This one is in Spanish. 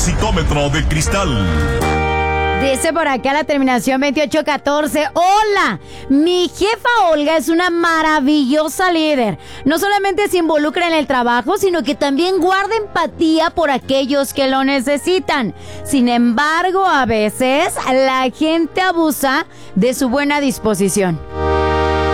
psicómetro de cristal. Dice por acá la terminación 2814. Hola, mi jefa Olga es una maravillosa líder. No solamente se involucra en el trabajo, sino que también guarda empatía por aquellos que lo necesitan. Sin embargo, a veces la gente abusa de su buena disposición.